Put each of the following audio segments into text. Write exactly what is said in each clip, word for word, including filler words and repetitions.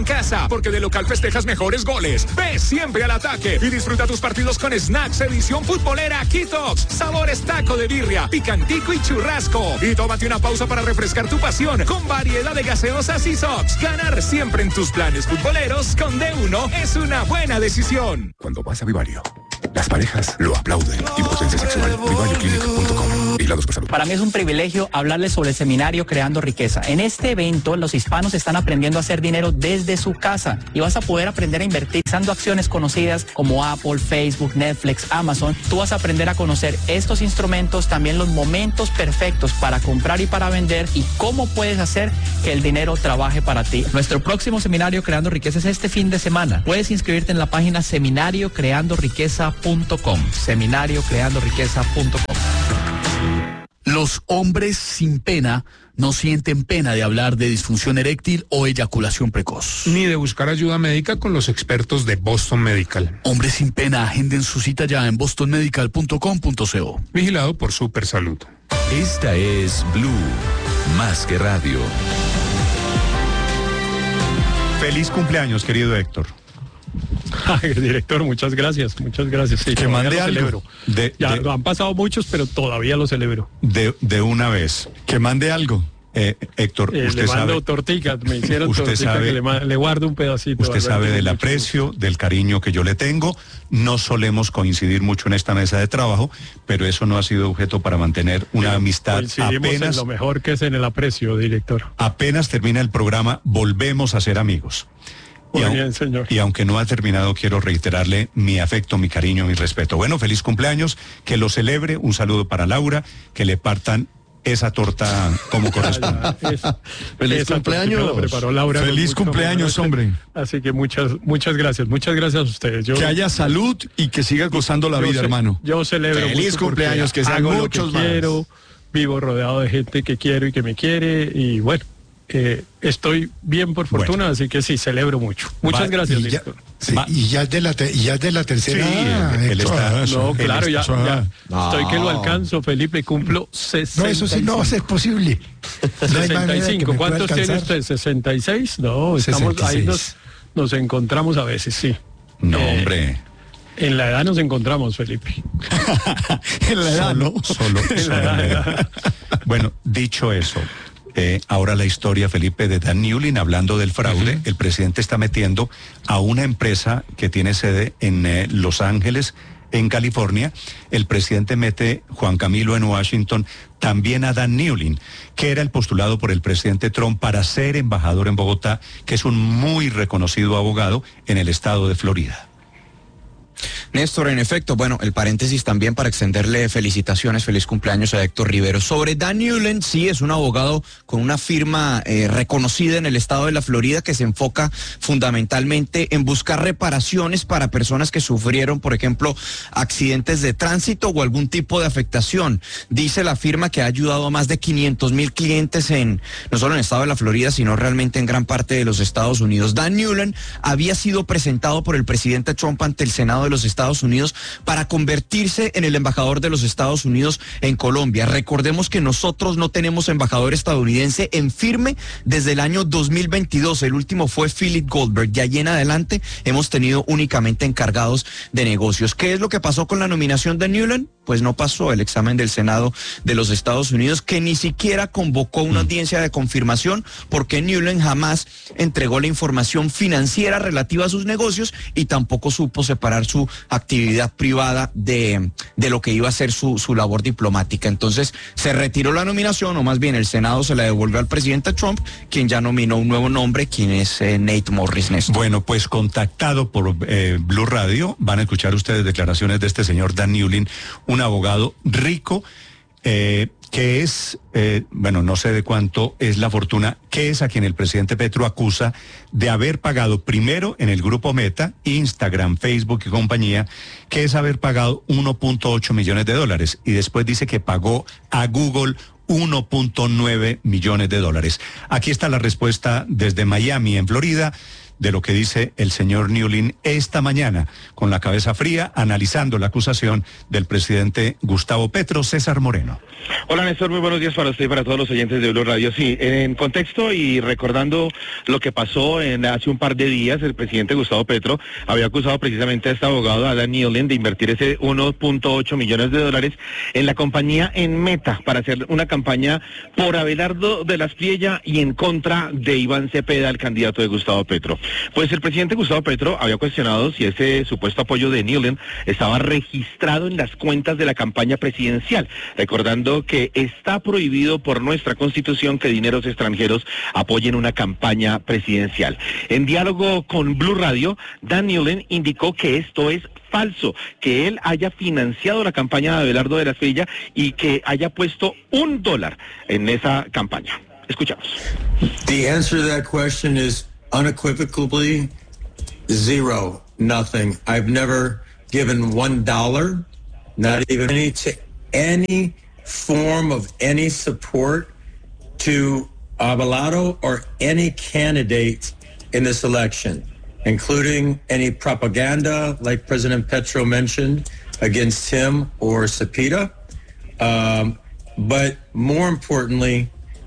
casa, porque de local festejas mejores goles. Ve siempre al ataque y disfruta tus partidos con Snacks edición futbolera Kitox. Sabores taco de birria, picantico y churrasco. Y tómate una pausa para refrescar tu pasión con variedad de gaseosas y sops. Ganar siempre en tus planes futboleros con D uno es una buena decisión. Cuando vas a Vivario, las parejas lo aplauden. Impotencia sexual. Vivario Clinic punto com. Vigilados por salud. Para mí es un privilegio hablarles sobre el seminario Creando Riqueza. En este evento, los hispanos están aprendiendo a hacer dinero desde su casa y vas a poder aprender a invertir usando acciones conocidas como Apple, Facebook, Netflix, Amazon. Tú vas a aprender a conocer estos instrumentos, también los momentos perfectos para comprar y para vender y cómo puedes hacer que el dinero trabaje para ti. Nuestro próximo seminario Creando Riqueza es este fin de semana. Puedes inscribirte en la página seminario creando riqueza punto com. seminario creando riqueza punto com. Los hombres sin pena no sienten pena de hablar de disfunción eréctil o eyaculación precoz. Ni de buscar ayuda médica con los expertos de Boston Medical. Hombres sin pena, agenden su cita ya en boston medical punto com punto co. Vigilado por Supersalud. Esta es Blue, más que radio. Feliz cumpleaños, querido Héctor. Ay, director, muchas gracias, muchas gracias. Sí, que mande lo algo. Celebro. De, ya de, han pasado muchos, pero todavía lo celebro. De, de una vez. Que mande algo. Eh, Héctor, eh, usted le mando sabe. torticas, me hicieron usted torticas sabe, que le, le guardo un pedacito. Usted sabe del aprecio, del cariño que yo le tengo. No solemos coincidir mucho en esta mesa de trabajo, pero eso no ha sido objeto para mantener una amistad. Coincidimos apenas, en lo mejor que es en el aprecio, director. Apenas termina el programa, volvemos a ser amigos. Muy y, aun, bien, señor. y aunque no ha terminado, quiero reiterarle mi afecto, mi cariño, mi respeto. Bueno, feliz cumpleaños, que lo celebre, un saludo para Laura, que le partan esa torta como corresponde. Feliz cumpleaños. Preparó Laura. Feliz cumpleaños, hombre. Así que muchas, muchas gracias, muchas gracias a ustedes. Yo, que haya salud y que siga gozando la vida, ce- hermano. Yo celebro Feliz mucho cumpleaños, que sean hago lo muchos que más. quiero, vivo rodeado de gente que quiero y que me quiere y bueno. Eh, estoy bien por fortuna, bueno. Así que sí, celebro mucho. Muchas Va, gracias, y ya, director. sí, y ya es de la te, ya es de la tercera. Sí, él, él está, no, él claro, está, ya, ya no. estoy que lo alcanzo, Felipe, cumplo sesenta y cinco. No, eso sí no es posible. No sesenta y cinco. ¿Cuántos tiene usted? ¿sesenta y seis? No, estamos sesenta y seis. ahí nos, nos encontramos a veces, sí. No, eh, hombre. En la edad nos encontramos, Felipe. En la edad, ¿no? Solo, en solo la en la edad. edad. Bueno, dicho eso, eh, ahora la historia, Felipe, de Dan Newlin, hablando del fraude. Uh-huh. El presidente está metiendo a una empresa que tiene sede en eh, Los Ángeles, en California. El presidente mete, Juan Camilo, en Washington, también a Dan Newlin, que era el postulado por el presidente Trump para ser embajador en Bogotá, que es un muy reconocido abogado en el estado de Florida. Néstor, en efecto, bueno, el paréntesis también para extenderle felicitaciones, feliz cumpleaños a Héctor Rivero. Sobre Dan Newlin, sí, es un abogado con una firma eh, reconocida en el estado de la Florida que se enfoca fundamentalmente en buscar reparaciones para personas que sufrieron, por ejemplo, accidentes de tránsito o algún tipo de afectación. Dice la firma que ha ayudado a más de quinientos mil clientes en, no solo en el estado de la Florida, sino realmente en gran parte de los Estados Unidos. Dan Newlin había sido presentado por el presidente Trump ante el Senado de los Estados Unidos para convertirse en el embajador de los Estados Unidos en Colombia. Recordemos que nosotros no tenemos embajador estadounidense en firme desde el año dos mil veintidós. El último fue Philip Goldberg. De allí en adelante hemos tenido únicamente encargados de negocios. ¿Qué es lo que pasó con la nominación de Newlin? Pues no pasó el examen del Senado de los Estados Unidos, que ni siquiera convocó una audiencia de confirmación porque Newlin jamás entregó la información financiera relativa a sus negocios y tampoco supo separar su actividad privada de, de lo que iba a ser su, su labor diplomática. Entonces se retiró la nominación, o más bien el Senado se la devolvió al presidente Trump, quien ya nominó un nuevo nombre, quien es eh, Nate Morris. Néstor. Bueno, pues contactado por eh, Blue Radio, van a escuchar ustedes declaraciones de este señor Dan Newlin, un abogado rico, eh, que es, eh, bueno, no sé de cuánto es la fortuna, que es a quien el presidente Petro acusa de haber pagado primero en el grupo Meta, Instagram, Facebook y compañía, que es haber pagado uno punto ocho millones de dólares, y después dice que pagó a Google uno punto nueve millones de dólares. Aquí está la respuesta desde Miami, en Florida, de lo que dice el señor Newlin esta mañana, con la cabeza fría, analizando la acusación del presidente Gustavo Petro. César Moreno. Hola Néstor, muy buenos días para usted y para todos los oyentes de Blue Radio. Sí, en contexto y recordando lo que pasó en hace un par de días, el presidente Gustavo Petro había acusado precisamente a este abogado, Adam Newlin, de invertir ese uno punto ocho millones de dólares en la compañía En Meta para hacer una campaña por Abelardo de las Priella y en contra de Iván Cepeda, el candidato de Gustavo Petro. Pues el presidente Gustavo Petro había cuestionado si ese supuesto apoyo de Newlin estaba registrado en las cuentas de la campaña presidencial, recordando que está prohibido por nuestra Constitución que dineros extranjeros apoyen una campaña presidencial. En diálogo con Blue Radio, Dan Newlin indicó que esto es falso, que él haya financiado la campaña de Abelardo de la Priella y que haya puesto un dólar en esa campaña. Escuchamos. The answer to that question is unequivocally zero, nothing. I've never given one dollar, not even any to any form of any support to Abelardo or any candidate in this election, including any propaganda like President Petro mentioned against him or Cepeda. Um, but more importantly,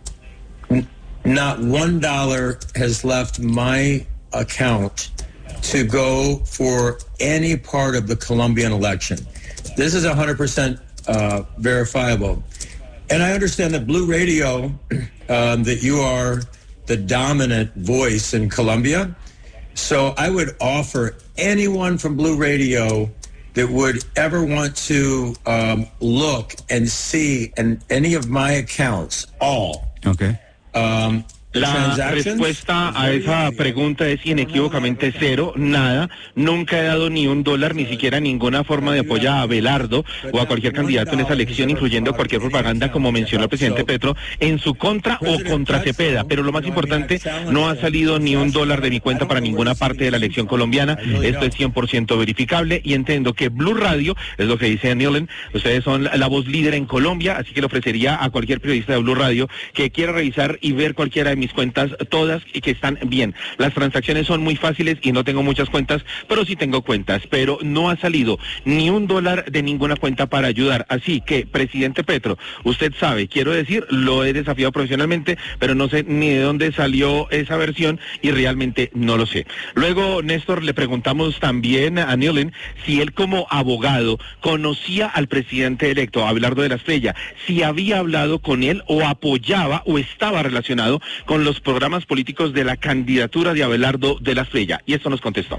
n- not one dollar has left my account to go for any part of the Colombian election. This is one hundred percent uh, verifiable. And I understand that Blue Radio, um, that you are the dominant voice in Colombia. So I would offer anyone from Blue Radio that would ever want to um, look and see in any of my accounts, all. Okay. Um, La respuesta a esa pregunta es inequívocamente cero, nada. Nunca he dado ni un dólar, ni siquiera ninguna forma de apoyo a Abelardo o a cualquier candidato en esa elección, incluyendo cualquier propaganda, como mencionó el presidente Petro, en su contra o contra Cepeda. Pero lo más importante, no ha salido ni un dólar de mi cuenta para ninguna parte de la elección colombiana. Esto es cien por ciento verificable y entiendo que Blue Radio, es lo que dice Newlin, ustedes son la voz líder en Colombia, así que le ofrecería a cualquier periodista de Blue Radio que quiera revisar y ver cualquiera de mis cuentas, todas, y que están bien. Las transacciones son muy fáciles y no tengo muchas cuentas, pero sí tengo cuentas, pero no ha salido ni un dólar de ninguna cuenta para ayudar. Así que, presidente Petro, usted sabe, quiero decir, lo he desafiado profesionalmente, pero no sé ni de dónde salió esa versión y realmente no lo sé. Luego, Néstor, le preguntamos también a Newlin si él como abogado conocía al presidente electo, Abelardo de la Priella, si había hablado con él o apoyaba o estaba relacionado con con los programas políticos de la candidatura de Abelardo de la Priella. Y esto nos contestó.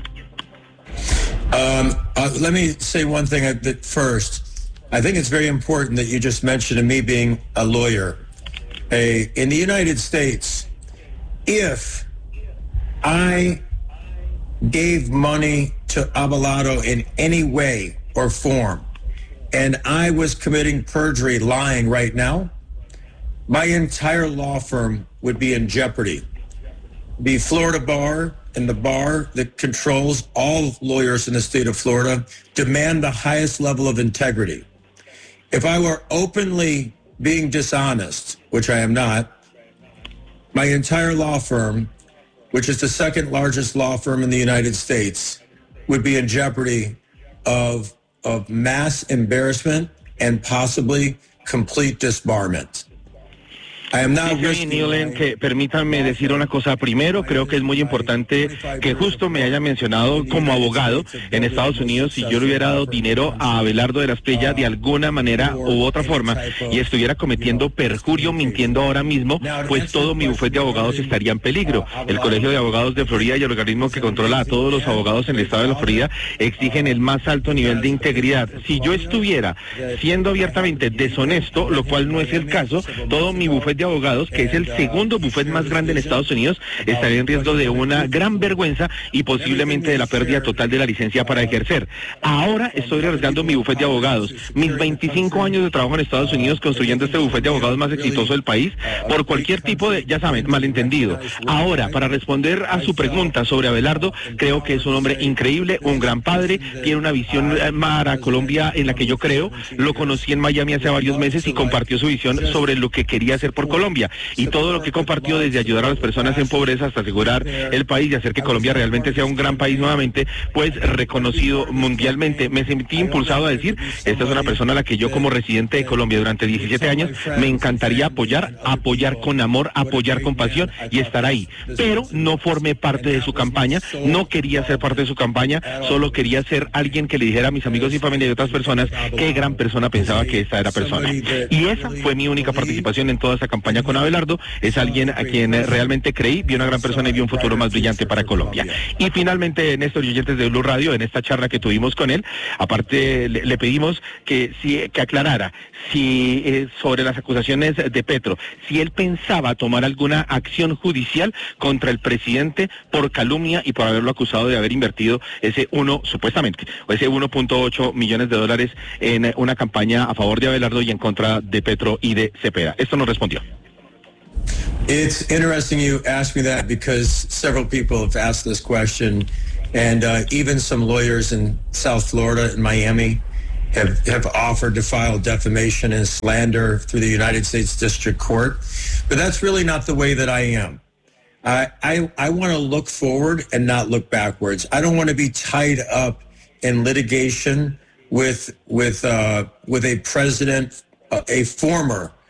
Um, uh, let me say one thing that first. I think it's very important that you just mentioned me being a lawyer. A, in the United States, if I gave money to Abelardo in any way or form, and I was committing perjury, lying right now, my entire law firm would be in jeopardy. The Florida bar and the bar that controls all lawyers in the state of Florida demand the highest level of integrity. If I were openly being dishonest, which I am not, my entire law firm, which is the second largest law firm in the United States, would be in jeopardy of, of mass embarrassment and possibly complete disbarment. Dice Newlin que permítanme decir una cosa primero, creo que es muy importante que justo me haya mencionado como abogado en Estados Unidos. Si yo le hubiera dado dinero a Abelardo de la Priella de alguna manera u otra forma y estuviera cometiendo perjurio, mintiendo ahora mismo, pues todo mi bufete de abogados estaría en peligro. El Colegio de Abogados de Florida y el organismo que controla a todos los abogados en el estado de la Florida exigen el más alto nivel de integridad. Si yo estuviera siendo abiertamente deshonesto, lo cual no es el caso, todo mi bufete de abogados, que es el segundo bufete más grande en Estados Unidos, estaría en riesgo de una gran vergüenza y posiblemente de la pérdida total de la licencia para ejercer. Ahora estoy arriesgando mi bufete de abogados, mis veinticinco años de trabajo en Estados Unidos construyendo este bufete de abogados más exitoso del país, por cualquier tipo de, ya saben, malentendido. Ahora, para responder a su pregunta sobre Abelardo, creo que es un hombre increíble, un gran padre, tiene una visión para Colombia en la que yo creo. Lo conocí en Miami hace varios meses y compartió su visión sobre lo que quería hacer por Colombia. Y todo lo que compartió, desde ayudar a las personas en pobreza hasta asegurar el país y hacer que Colombia realmente sea un gran país nuevamente, pues reconocido mundialmente. Me sentí impulsado a decir, esta es una persona a la que yo como residente de Colombia durante diecisiete años me encantaría apoyar, apoyar con amor, apoyar con pasión y estar ahí. Pero no formé parte de su campaña, no quería ser parte de su campaña, solo quería ser alguien que le dijera a mis amigos y familia y otras personas qué gran persona pensaba que esta era persona. Y esa fue mi única participación en toda esa campaña con Abelardo. Es alguien a quien realmente creí, vi una gran persona y vi un futuro más brillante para Colombia. Y finalmente, Néstor y oyentes de Blue Radio, en esta charla que tuvimos con él, aparte le, le pedimos que, si, que aclarara si eh, sobre las acusaciones de Petro, si él pensaba tomar alguna acción judicial contra el presidente por calumnia y por haberlo acusado de haber invertido ese uno, supuestamente, o ese uno punto ocho millones de dólares en una campaña a favor de Abelardo y en contra de Petro y de Cepeda. Esto nos respondió. It's interesting you ask me that because several people have asked this question, and uh, even some lawyers in South Florida and Miami have, have offered to file defamation and slander through the United States District Court. But that's really not the way that I am. I, I, I want to look forward and not look backwards. I don't want to be tied up in litigation with, with, uh, with a president, uh, a former